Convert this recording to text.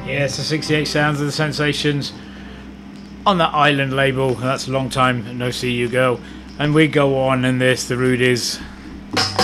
Yeah, it's the 68 Sounds of the Sensations on that Island label. That's a long time no see you girl. And we go on in this, the Rudies.